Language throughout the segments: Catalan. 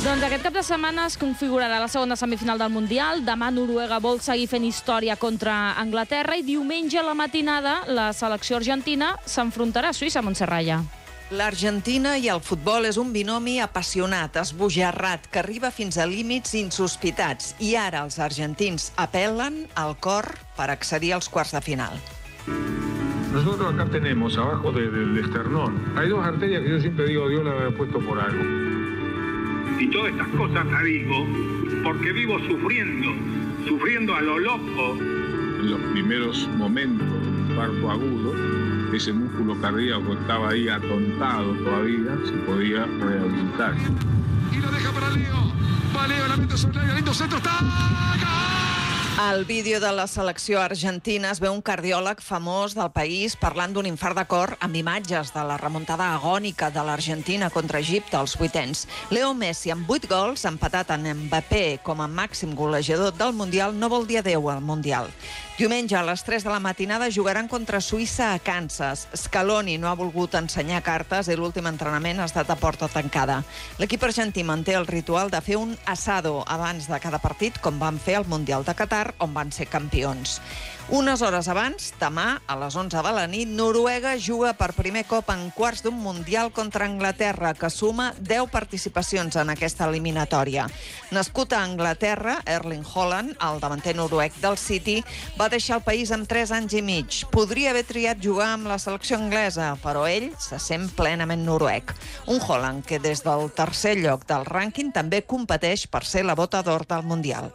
Doncs aquest cap de setmana es configurarà la segona semifinal del Mundial. Demà Noruega vol seguir fent història contra Anglaterra i diumenge a la matinada la selecció argentina s'enfrontarà a Suïssa, Montserrat. L'Argentina i el futbol és un binomi apassionat, esbojarrat, que arriba fins a límits insospitats. I ara els argentins apel·len al cor per accedir als quarts de final. Nosotros acá tenemos, abajo del esternón, hay dos arterias que yo siempre digo, Dios las había puesto por algo. Y todas estas cosas las digo porque vivo sufriendo a lo loco. En los primeros momentos del parto agudo, ese músculo cardíaco estaba ahí atontado todavía, se podía rehabilitar. Y lo deja para Leo. Va Leo, la mete sobre el lindo centro, está... Al vídeo de la selecció argentina es veu un cardiòleg famós del país parlant d'un infart de cor amb imatges de la remuntada agònica de l'Argentina contra Egipte als vuitens. Leo Messi, amb 8 gols, empatat en Mbappé com a màxim golejador del Mundial, no vol dir adeu al Mundial. Diumenge a les 3 de la matinada jugaran contra Suïssa a Kansas. Scaloni no ha volgut ensenyar cartes i l'últim entrenament ha estat a porta tancada. L'equip argentí manté el ritual de fer un asado abans de cada partit, com van fer al Mundial de Qatar, on van ser campions. Unes hores abans, demà, a les 11 de la nit, Noruega juga per primer cop en quarts d'un Mundial contra Anglaterra, que suma 10 participacions en aquesta eliminatòria. Nascut a Anglaterra, Erling Haaland, el davanter noruec del City, va deixar el país amb 3 anys i mig. Podria haver triat jugar amb la selecció anglesa, però ell se sent plenament noruec. Un Haaland que des del tercer lloc del rànquing també competeix per ser la bota d'or del Mundial.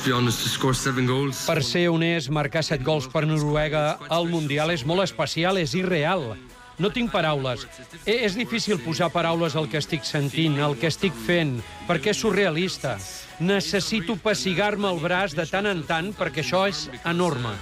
Per ser honest, marcar 7 gols per Noruega al Mundial és molt especial, és irreal. No tinc paraules. És difícil posar paraules al que estic sentint, al que estic fent, perquè és surrealista. Necessito pessigar-me el braç de tant en tant perquè això és enorme.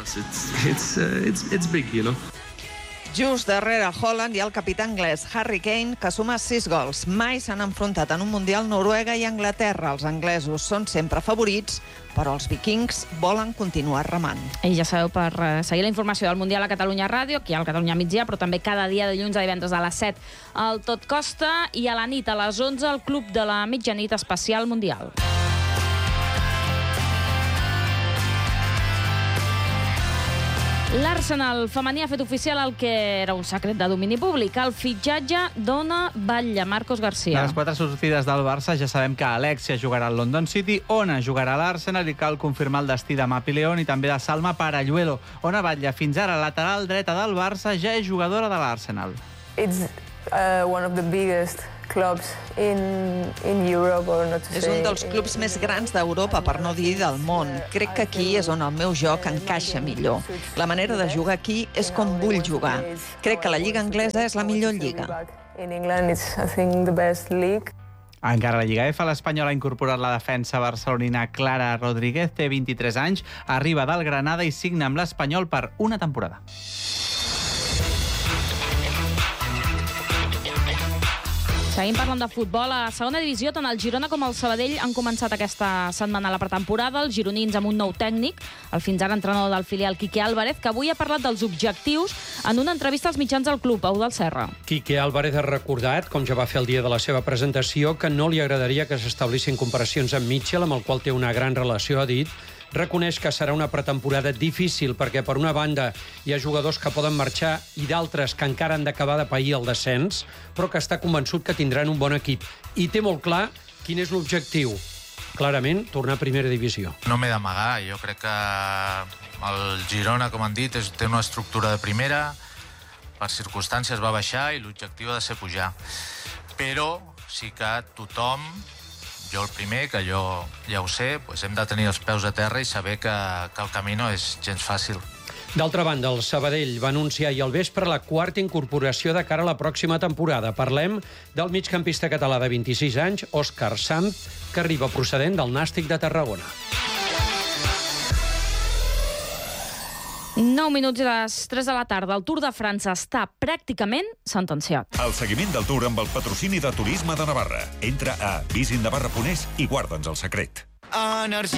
It's big, you know. Just darrere Haaland hi ha el capità anglès Harry Kane, que suma 6 gols. Mai s'han enfrontat en un Mundial Noruega i Anglaterra. Els anglesos són sempre favorits, però els vikings volen continuar remant. I ja sabeu, per seguir la informació del Mundial a Catalunya Ràdio, aquí al Catalunya Migdia, però també cada dia de dilluns a divendres a les 7 al Tot Costa, i a la nit a les 11 al Club de la Mitjanit Especial Mundial. L'Arsenal femení ha fet oficial el que era un secret de domini públic, el fitxatge d'Ona Batlle, Marcos García. De les 4 sortides del Barça ja sabem que Alexia jugarà al London City, Ona jugarà a l'Arsenal i cal confirmar el destí de Mapi León i també de Salma Paralluelo. Ona Batlle, fins ara lateral dreta del Barça, ja és jugadora de l'Arsenal. It's one of the biggest clubs in Europe, or not to say. És un dels clubs més grans d'Europa, per no dir del món. Crec que aquí és on el meu joc encaixa millor. La manera de jugar aquí és com vull jugar. Crec que la lliga anglesa és la millor lliga. In England, it's, I think, the best league. Encara a la Lliga F, l'Espanyol ha incorporat la defensa barcelonina Clara Rodríguez, té 23 anys, arriba del Granada i signa amb l'Espanyol per una temporada. Seguim parlant de futbol. A segona divisió, tant el Girona com el Sabadell han començat aquesta setmana la pretemporada. Els gironins amb un nou tècnic, el fins ara entrenador del filial Quique Álvarez, que avui ha parlat dels objectius en una entrevista als mitjans del club, Eudald Serra. Quique Álvarez ha recordat, com ja va fer el dia de la seva presentació, que no li agradaria que s'establissin comparacions amb Mitchell, amb el qual té una gran relació, ha dit. Reconeix que serà una pretemporada difícil perquè, per una banda, hi ha jugadors que poden marxar i d'altres que encara han d'acabar de pair el descens, però que està convençut que tindran un bon equip. I té molt clar quin és l'objectiu. Clarament, tornar a primera divisió. No m'he d'amagar. Jo crec que el Girona, com han dit, té una estructura de primera, per circumstàncies va baixar i l'objectiu ha de ser pujar. Però sí que tothom, jo el primer, que jo ja ho sé, doncs hem de tenir els peus a terra i saber que el camí no és gens fàcil. D'altra banda, el Sabadell va anunciar ahir al vespre la quarta incorporació de cara a la pròxima temporada. Parlem del migcampista català de 26 anys, Òscar Sanz, que arriba procedent del Nàstic de Tarragona. 9 minuts a les 3 de la tarda. El Tour de França està pràcticament sentenciat. El seguiment del Tour amb el patrocini de Turisme de Navarra. Entra a visinnavarra.es i guarda'ns el secret.